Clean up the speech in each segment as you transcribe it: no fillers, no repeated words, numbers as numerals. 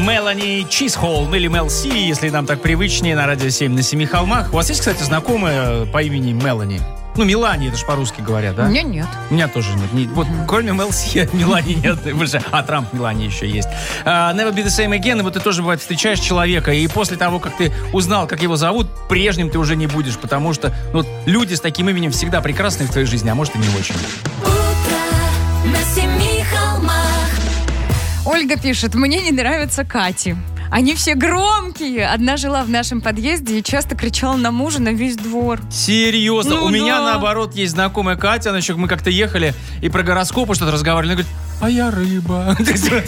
Мелани Чизхолм или Мел Си, если нам так привычнее, на радио 7 на Семи холмах. У вас есть, кстати, знакомая по имени Мелани? Ну, Мелани, это же по-русски говорят, да? У меня нет. У меня тоже нет. Вот кроме Мел Си, Мелани нет. Трамп Мелани еще есть. Never be the same again. И вот ты тоже, бывает, встречаешь человека, и после того, как ты узнал, как его зовут, прежним ты уже не будешь, потому что люди с таким именем всегда прекрасны в твоей жизни, а может и не очень. Утро на Семи холмах. Ольга пишет: мне не нравятся Кати. Они все громкие. Одна жила в нашем подъезде и часто кричала на мужа на весь двор. Серьезно? У меня, наоборот, есть знакомая Катя. Мы как-то ехали и про гороскопы что-то разговаривали. Она говорит: а я рыба.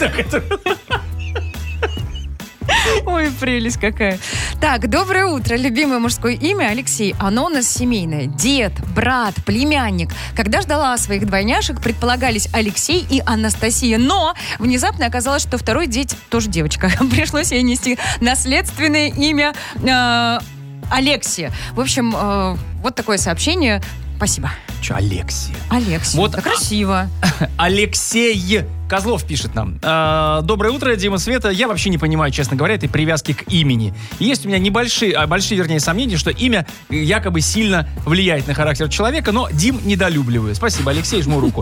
Ой, прелесть какая. Так, доброе утро. Любимое мужское имя Алексей. Оно у нас семейное. Дед, брат, племянник. Когда ждала своих двойняшек, предполагались Алексей и Анастасия. Но внезапно оказалось, что второй дети тоже девочка. Пришлось ей нести наследственное имя Алексия. В общем, вот такое сообщение. Спасибо. Че, Алексия? Алексия. Вот это красиво. Алексей Козлов пишет нам. Доброе утро, Дима, Света. Я вообще не понимаю, честно говоря, этой привязки к имени. Есть у меня большие, вернее, сомнения, что имя якобы сильно влияет на характер человека, но Дим недолюбливаю. Спасибо, Алексей, жму руку.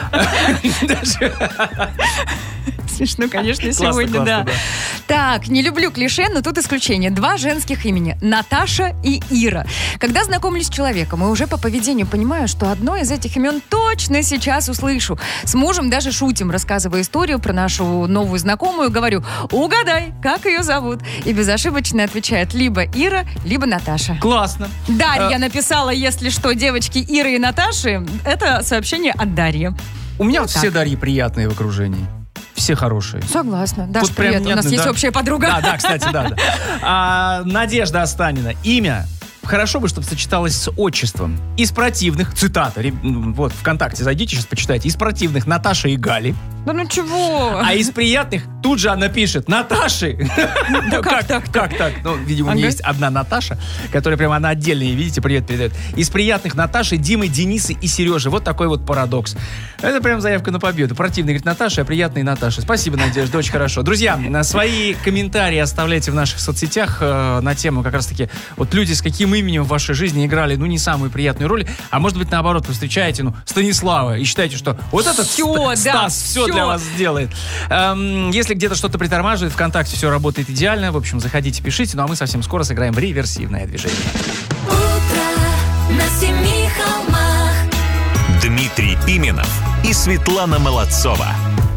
Смешно, конечно, сегодня, да. Так, не люблю клише, но тут исключение. 2 женских имени. Наташа и Ира. Когда знакомлюсь с человеком, и уже по поведению понимаю, что одно из этих имен точно сейчас услышу. С мужем даже шутим, рассказывая историю про нашу новую знакомую. Говорю: угадай, как ее зовут. И безошибочно отвечает либо Ира, либо Наташа. Классно. Дарья написала, если что, девочки Иры и Наташи. Это сообщение от Дарьи. У меня все Дарьи приятные в окружении. Все хорошие. Согласна. Даша, Вот привет. У нас есть общая подруга. Да, кстати, да. Надежда Останина. Имя хорошо бы, чтобы сочеталось с отчеством. Из противных, цитата, вот, ВКонтакте зайдите, сейчас почитайте. Из противных Наташа и Гали. Да ну чего? А из приятных тут же она пишет: Наташи. Да как так? Ну, видимо, у меня есть одна Наташа, которая прямо, она отдельная, видите, привет передает. Из приятных Наташи, Димы, Денисы и Сережи. Вот такой вот парадокс. Это прям заявка на победу. Противный говорит Наташа, а приятный Наташа. Спасибо, Надежда, очень хорошо. Друзья, свои комментарии оставляйте в наших соцсетях на тему как раз-таки вот люди с каким именем в вашей жизни играли, не самую приятную роль, а может быть, наоборот, вы встречаете, Станислава и считаете, что вот этот Стас все для вас сделает. Если где-то что-то притормаживает, ВКонтакте все работает идеально. В общем, заходите, пишите. Ну а мы совсем скоро сыграем в реверсивное движение. Утро на Семи холмах. Дмитрий Пименов и Светлана Молодцова.